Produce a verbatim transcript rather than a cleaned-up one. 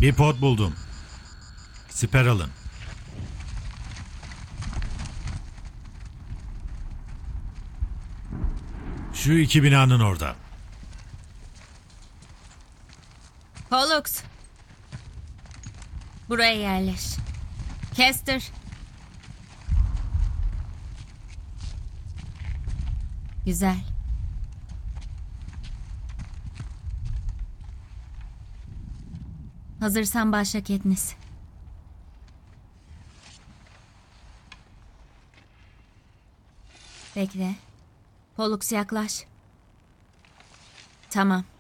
Bir pod buldum. Siper alın. Şu iki binanın orada. Pollux. Buraya yerleş. Kester. Güzel. Hazırsan başla Katniss. Bekle. Pollux yaklaş. Tamam.